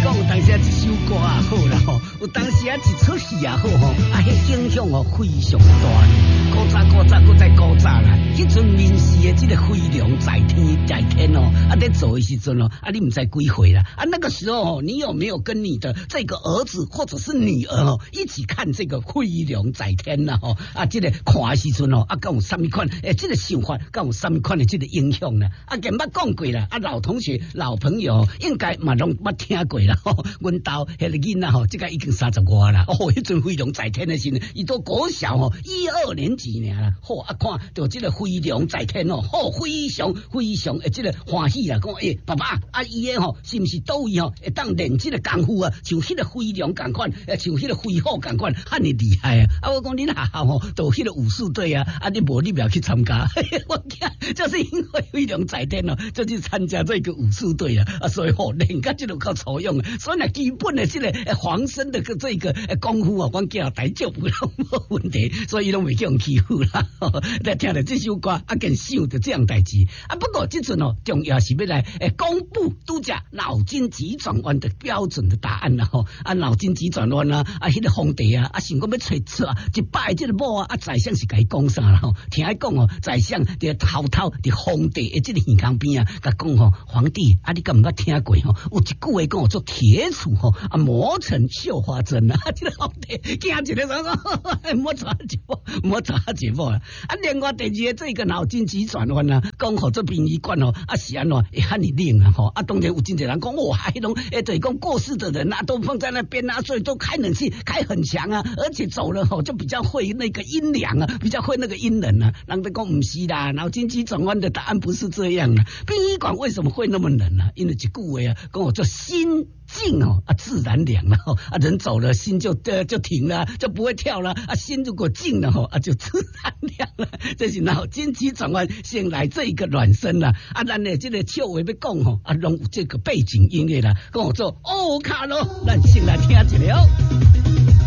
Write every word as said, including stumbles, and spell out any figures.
讲有当时啊一首歌啊好啦吼，有当时啊一出戏啊好吼，啊迄影响哦非常大。古早古早古再古早啦，迄阵民视的这个飞龙在天在天哦，啊在做的时阵哦，啊你唔知几岁啦，啊那个时候哦，你有没有跟你的这个儿子或者是女儿哦一起看这个飞龙在天啦吼？啊这个看的时阵哦，啊敢有什么款诶这个想法，敢有什么款的这个影响呢？啊前捌讲过啦，啊老同学老朋友应该嘛拢捌听过啦。吼，阮兜迄个囡仔吼，即个已经三十外啦，哦，迄阵飞龙在天的时阵，伊都国小吼一二年级尔啦，好啊看到即个飞龙在天哦，好非常非常诶，即个欢喜啦，讲诶爸爸啊伊诶吼是毋是倒位吼会当练即个功夫啊，像迄个飞龙共款，诶像迄个飞虎共款，遐尼厉害啊！啊我讲恁学校吼都迄个武术队啊，啊你无你不要去参加，我惊就是因为飞龙在天哦，就去参加这个武术队啊，啊所以吼练甲即个较粗用。所以呢，基本的这个防身的个这个功夫啊，阮囝大丈夫拢无问题，所以拢袂叫人欺负啦。来听了这首歌，啊，更想着这样代志啊。不过这阵哦，重要是要来诶公布拄只脑筋急转弯的标准的答案啦吼。啊，脑筋急转弯啊，啊，迄、那个皇帝啊，啊，想讲要找出啊，一摆这个某啊，啊，宰相是甲伊讲啥啦吼？听伊讲哦，宰相伫偷偷伫皇帝诶这个耳旁边啊，甲讲吼，皇帝啊，你敢毋捌听过吼？有一句话讲做铁杵吼啊磨成绣花针啊，这个皇帝惊一个说讲，莫抓一波，莫抓一波啊！啊，另外第二个这个脑筋急转弯啊，讲好做殡仪馆哦，啊是安怎会遐尼灵啊吼？啊，当然有真侪人讲哇，迄种诶，对，讲过世的人啊，都放在那边啊，所以都开冷气开很强啊，而且走了吼就比较会那个阴凉啊，比较会那个阴冷啊。人都讲唔是啦，脑筋急转弯的答案不是这样啊。殡仪馆为什么会那么冷啊？因为一句话啊，讲我做心静哦啊，自然凉了哦啊，人走了心就呃就停了，就不会跳了啊。心如果静了哦啊，就自然凉了。这是脑筋急转弯先来这一个暖身了啊，咱呢这个笑话要讲吼啊，拢有这个背景音乐啦，跟我做哦卡咯，咱先来听一下哦。